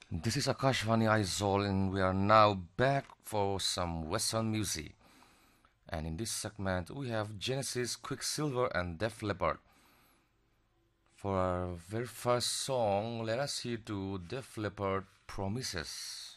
This is Akashvani Aizol, and we are now back for some Western music. And in this segment, we have Genesis, Quicksilver, and Def Leppard. For our very first song, let us hear to Def Leppard Promises.